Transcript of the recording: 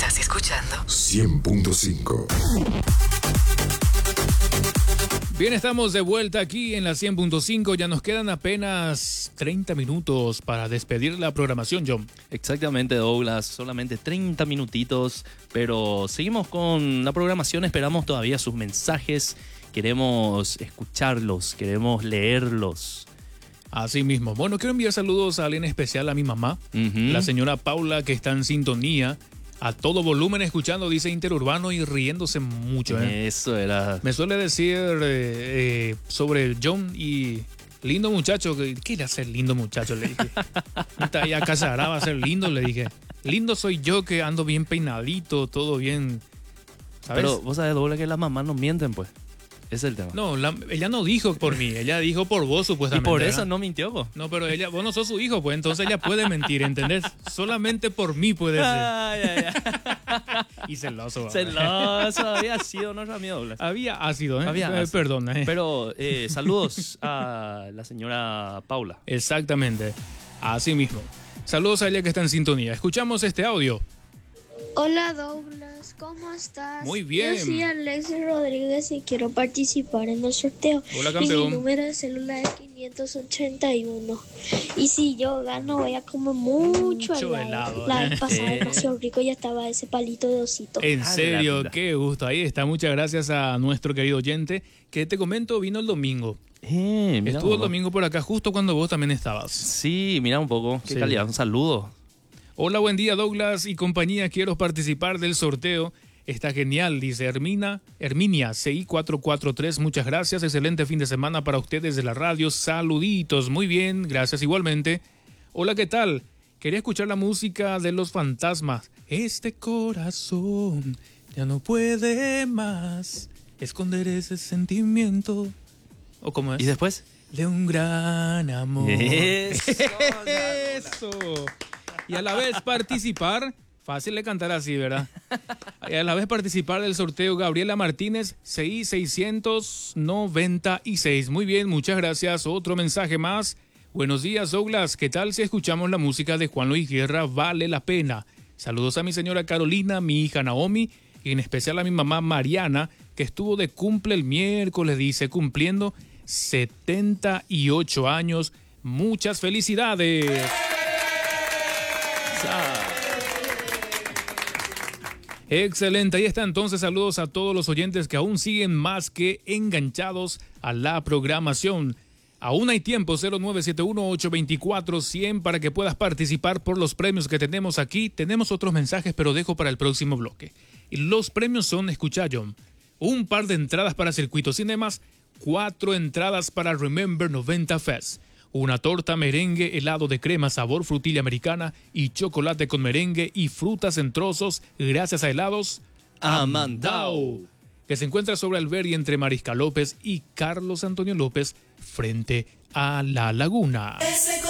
Estás escuchando 100.5. Bien, estamos de vuelta aquí en la 100.5. Ya nos quedan apenas 30 minutos para despedir la programación, John. Exactamente, Douglas. Solamente 30 minutitos. Pero seguimos con la programación. Esperamos todavía sus mensajes. Queremos escucharlos. Queremos leerlos. Así mismo. Bueno, quiero enviar saludos a alguien especial, a mi mamá, la señora Paula, que está en sintonía. A todo volumen escuchando, dice Interurbano, y riéndose mucho. Eso era. Me suele decir sobre John y lindo muchacho. ¿Qué era ser lindo muchacho? Le dije. Ya casará, va a ser lindo, le dije. Lindo soy yo, que ando bien peinadito, todo bien. ¿Sabes? Pero vos sabés, Douglas, que las mamás no mienten, pues. Ese es el tema. No, ella no dijo por mí, ella dijo por vos, supuestamente. Y por ¿verdad? eso no mintió, vos. No, pero vos no sos su hijo, pues entonces ella puede mentir, ¿entendés? Solamente por mí puede ser. Ay, ay, ay. Y celoso. Celoso había sido nuestro amigo Douglas. Había ácido, ¿eh? Había ácido. Perdona, ¿eh? Pero saludos a la señora Paula. Exactamente, así mismo. Saludos a ella que está en sintonía. Escuchamos este audio. Hola Douglas, ¿cómo estás? Muy bien. Yo soy Alexis Rodríguez y quiero participar en el sorteo. Hola, campeón. Y mi número de celular es 581. Y si yo gano voy a comer mucho helado. La vez pasada demasiado rico y ya estaba ese palito de osito. En serio, qué gusto. Ahí está. Muchas gracias a nuestro querido oyente, que te comento vino el domingo. Estuvo el domingo por acá justo cuando vos también estabas. Sí, mira un poco. Qué calidad. Un saludo. Hola, buen día Douglas y compañía, quiero participar del sorteo. Está genial, dice Herminia CI443, muchas gracias, excelente fin de semana para ustedes de la radio, saluditos, muy bien, gracias igualmente. Hola, ¿qué tal? Quería escuchar la música de Los Fantasmas. Este corazón ya no puede más esconder ese sentimiento. ¿O cómo es? ¿Y después? De un gran amor. Eso. Y a la vez participar, fácil de cantar así, ¿verdad? Y a la vez participar del sorteo Gabriela Martínez, CI 696. Muy bien, muchas gracias. Otro mensaje más. Buenos días, Douglas. ¿Qué tal si escuchamos la música de Juan Luis Guerra? Vale la pena. Saludos a mi señora Carolina, mi hija Naomi y en especial a mi mamá Mariana, que estuvo de cumple el miércoles, dice, cumpliendo 78 años. Muchas felicidades. Excelente, ahí está entonces. Saludos a todos los oyentes que aún siguen más que enganchados a la programación. Aún hay tiempo, 0971-824-100 para que puedas participar por los premios que tenemos aquí. Tenemos otros mensajes, pero dejo para el próximo bloque. Y los premios son, escucha John, un par de entradas para Circuito Cinemas, 4 entradas para Remember 90 Fest, una torta merengue, helado de crema sabor frutilla americana y chocolate con merengue y frutas en trozos gracias a helados Amandao, que se encuentra sobre Alberdi entre Mariscal López y Carlos Antonio López frente a La Laguna.